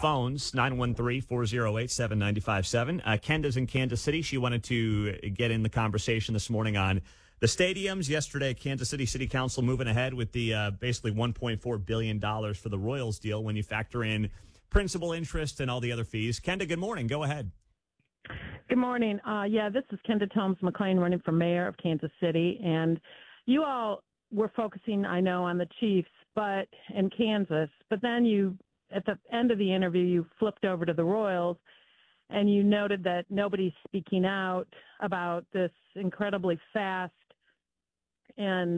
phones, 913-408-7957. Kenda's in Kansas City. She wanted to get in the conversation this morning on the stadiums. Yesterday, Kansas City City Council moving ahead with the basically $1.4 billion for the Royals deal when you factor in principal interest and all the other fees. Kenda, good morning. Go ahead. Good morning. This is Kenda Tomes McLean running for mayor of Kansas City. And you all were focusing, I know, on the Chiefs in Kansas. But then you, at the end of the interview, you flipped over to the Royals and you noted that nobody's speaking out about this incredibly fast and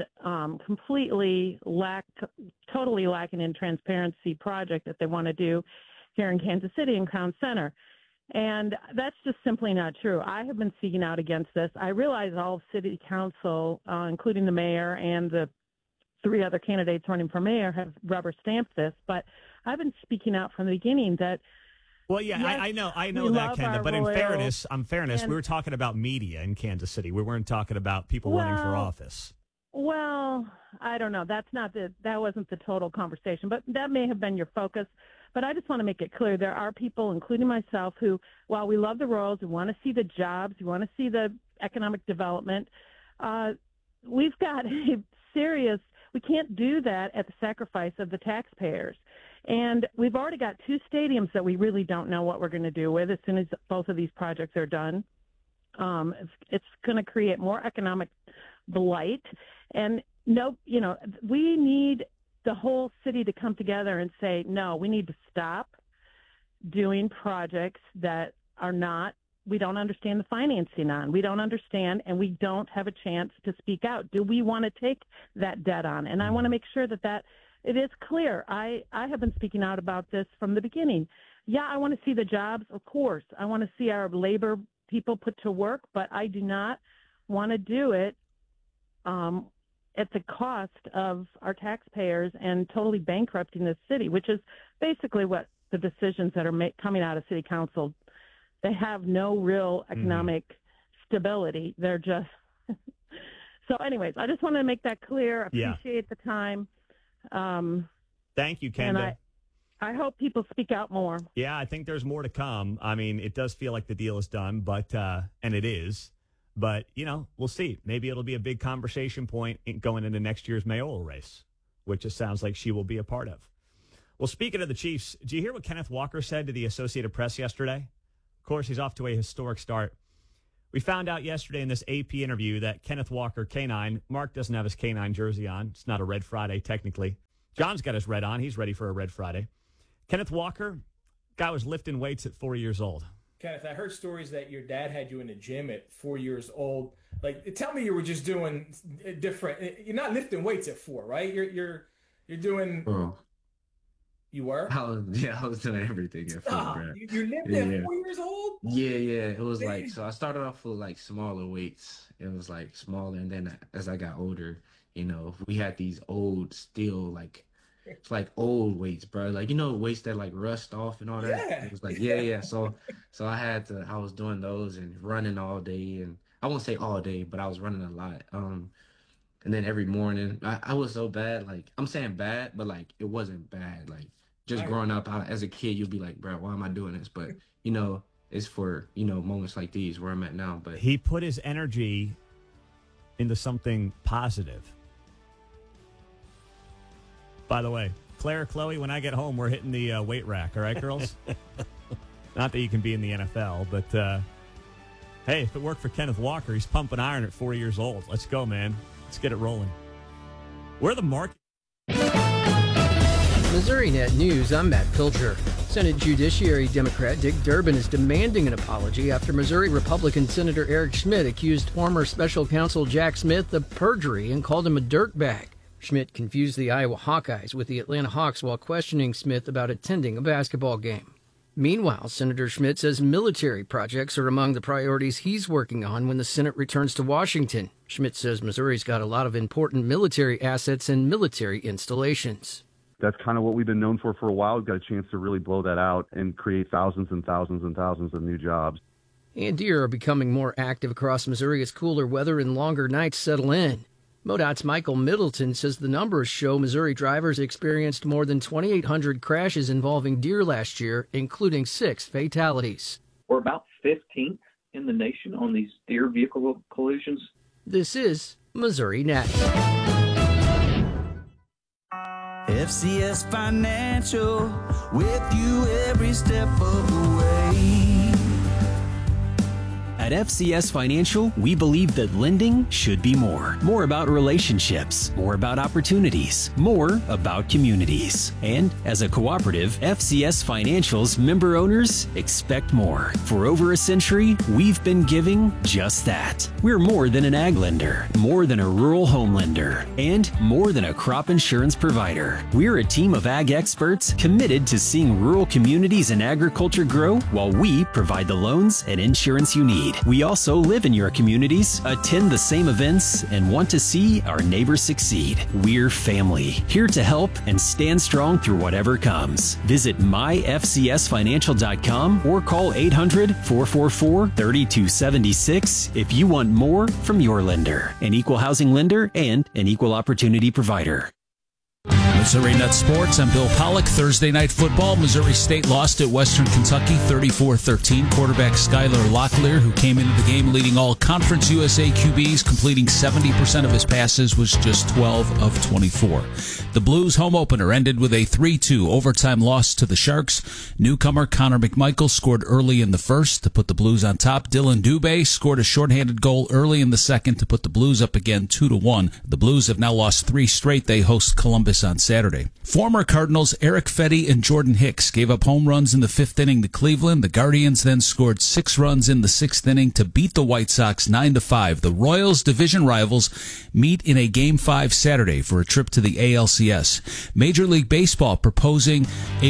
totally lacking in transparency project that they want to do here in Kansas City in Crown Center. And that's just simply not true. I have been speaking out against this. I realize all of City Council, including the mayor and the 3 other candidates running for mayor, have rubber stamped this, but I've been speaking out from the beginning that. Well, yeah, yes, I know that, Kenda. But in fairness, we were talking about media in Kansas City. We weren't talking about people running for office. Well, I don't know. That wasn't the total conversation, but that may have been your focus. But I just want to make it clear there are people, including myself, who, while we love the Royals, we want to see the jobs, we want to see the economic development. We've got a serious. We can't do that at the sacrifice of the taxpayers. And we've already got 2 stadiums that we really don't know what we're going to do with as soon as both of these projects are done. It's going to create more economic blight. And we need the whole city to come together and say, no, we need to stop doing projects that we don't understand the financing on. We don't understand, and we don't have a chance to speak out. Do we want to take that debt on? And I want to make sure that it is clear. I have been speaking out about this from the beginning. Yeah, I want to see the jobs, of course. I want to see our labor people put to work, but I do not want to do it at the cost of our taxpayers and totally bankrupting the city, which is basically what the decisions that are coming out of City Council. They have no real economic stability. They're just so. Anyways, I just wanted to make that clear. Appreciate the time. Thank you, Kenda. And I hope people speak out more. Yeah, I think there's more to come. I mean, it does feel like the deal is done, but and it is. But, we'll see. Maybe it'll be a big conversation point going into next year's mayoral race, which it sounds like she will be a part of. Well, speaking of the Chiefs, did you hear what Kenneth Walker said to the Associated Press yesterday? Of course, he's off to a historic start. We found out yesterday in this AP interview that Kenneth Walker, K9, Mark doesn't have his K9 jersey on. It's not a Red Friday, technically. John's got his red on. He's ready for a Red Friday. Kenneth Walker, guy was lifting weights at 4 years old. Kenneth, I heard stories that your dad had you in the gym at 4 years old. Like, tell me you were just doing different. You're not lifting weights at 4, right? You're doing. Oh. You were? I was doing everything at 4. Bro. You lived at 4 years old? Yeah. It was so I started off with smaller weights. It was smaller, and then as I got older, we had these old steel it's old weights, bro. Weights that rust off and all that. Yeah. It was yeah. So I was doing those and running all day, and I won't say all day, but I was running a lot. And then every morning I was so bad. I'm saying bad, but it wasn't bad. Just growing up as a kid, you'd be like, bro, why am I doing this? But it's for moments like these where I'm at now. But he put his energy into something positive. By the way, Claire, Chloe, when I get home, we're hitting the weight rack. All right, girls? Not that you can be in the NFL, but hey, if it worked for Kenneth Walker, he's pumping iron at 4 years old. Let's go, man. Let's get it rolling. We're the market. Missouri Net News, I'm Matt Pilcher. Senate Judiciary Democrat Dick Durbin is demanding an apology after Missouri Republican Senator Eric Schmitt accused former special counsel Jack Smith of perjury and called him a dirtbag. Schmitt confused the Iowa Hawkeyes with the Atlanta Hawks while questioning Smith about attending a basketball game. Meanwhile, Senator Schmitt says military projects are among the priorities he's working on when the Senate returns to Washington. Schmitt says Missouri's got a lot of important military assets and military installations. That's kind of what we've been known for a while. We've got a chance to really blow that out and create thousands and thousands and thousands of new jobs. And deer are becoming more active across Missouri as cooler weather and longer nights settle in. MoDOT's Michael Middleton says the numbers show Missouri drivers experienced more than 2,800 crashes involving deer last year, including 6 fatalities. We're about 15th in the nation on these deer vehicle collisions. This is Missouri Net. FCS Financial, with you every step of the way. At FCS Financial, we believe that lending should be more. More about relationships, more about opportunities, more about communities. And as a cooperative, FCS Financial's member owners expect more. For over a century, we've been giving just that. We're more than an ag lender, more than a rural home lender, and more than a crop insurance provider. We're a team of ag experts committed to seeing rural communities and agriculture grow while we provide the loans and insurance you need. We also live in your communities, attend the same events, and want to see our neighbors succeed. We're family, here to help and stand strong through whatever comes. Visit myfcsfinancial.com or call 800-444-3276 if you want more from your lender, an equal housing lender and an equal opportunity provider. Missouri Net Sports. I'm Bill Pollock. Thursday night football. Missouri State lost at Western Kentucky 34-13. Quarterback Skylar Locklear, who came into the game leading all Conference USA QBs, completing 70% of his passes, was just 12 of 24. The Blues home opener ended with a 3-2 overtime loss to the Sharks. Newcomer Connor McMichael scored early in the first to put the Blues on top. Dylan Dubé scored a shorthanded goal early in the second to put the Blues up again 2-1. The Blues have now lost 3 straight. They host Columbus on Saturday. Former Cardinals Eric Fetty and Jordan Hicks gave up home runs in the 5th inning to Cleveland. The Guardians then scored 6 runs in the 6th inning to beat the White Sox 9-5. The Royals, division rivals, meet in a Game 5 Saturday for a trip to the ALCS. Major League Baseball proposing a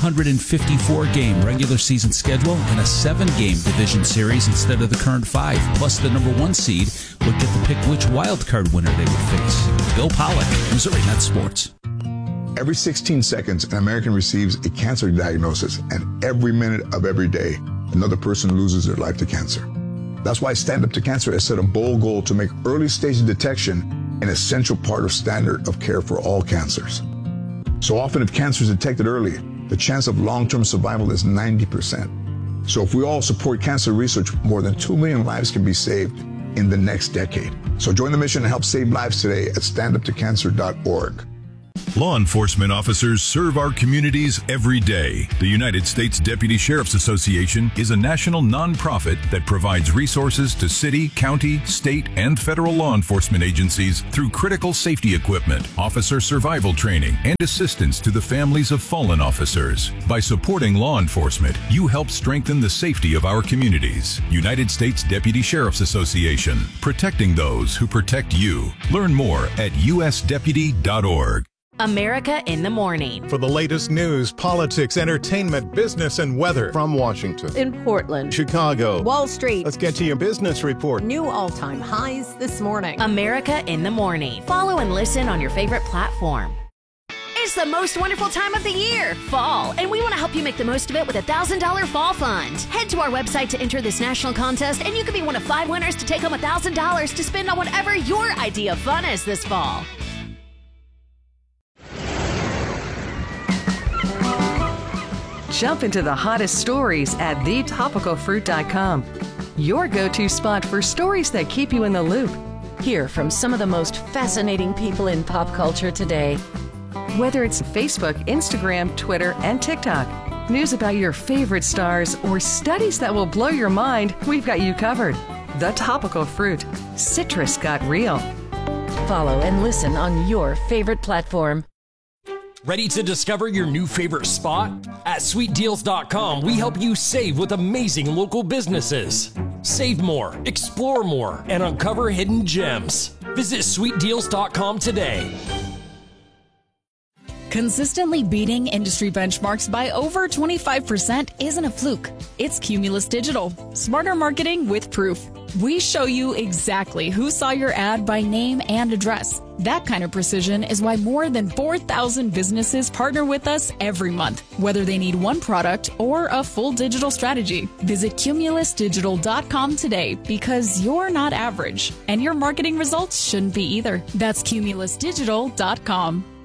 154-game regular season schedule and a 7-game division series instead of the current 5. Plus, the number 1 seed would get to pick which wild card winner they would face. Bill Pollock, Missouri Net Sports. Every 16 seconds, an American receives a cancer diagnosis, and every minute of every day, another person loses their life to cancer. That's why Stand Up to Cancer has set a bold goal to make early-stage detection an essential part of standard of care for all cancers. So often, if cancer is detected early, the chance of long-term survival is 90%. So if we all support cancer research, more than 2 million lives can be saved in the next decade. So join the mission and help save lives today at standuptocancer.org. Law enforcement officers serve our communities every day. The United States Deputy Sheriff's Association is a national nonprofit that provides resources to city, county, state, and federal law enforcement agencies through critical safety equipment, officer survival training, and assistance to the families of fallen officers. By supporting law enforcement, you help strengthen the safety of our communities. United States Deputy Sheriff's Association, protecting those who protect you. Learn more at usdeputy.org. America in the Morning. For the latest news, politics, entertainment, business, and weather. From Washington, in Portland, Chicago, Wall Street. Let's get to your business report. New all-time highs this morning. America in the Morning. Follow and listen on your favorite platform. It's the most wonderful time of the year, fall, and we want to help you make the most of it with a $1,000 fall fund. Head to our website to enter this national contest, and you could be one of 5 winners to take home $1,000 to spend on whatever your idea of fun is this fall. Jump into the hottest stories at thetopicalfruit.com. Your go-to spot for stories that keep you in the loop. Hear from some of the most fascinating people in pop culture today. Whether it's Facebook, Instagram, Twitter, and TikTok, news about your favorite stars, or studies that will blow your mind, we've got you covered. The Topical Fruit. Citrus got real. Follow and listen on your favorite platform. Ready to discover your new favorite spot? At SweetDeals.com, we help you save with amazing local businesses. Save more, explore more, and uncover hidden gems. Visit SweetDeals.com today. Consistently beating industry benchmarks by over 25% isn't a fluke. It's Cumulus Digital. Smarter marketing with proof. We show you exactly who saw your ad by name and address. That kind of precision is why more than 4,000 businesses partner with us every month, whether they need one product or a full digital strategy. Visit CumulusDigital.com today because you're not average, and your marketing results shouldn't be either. That's CumulusDigital.com.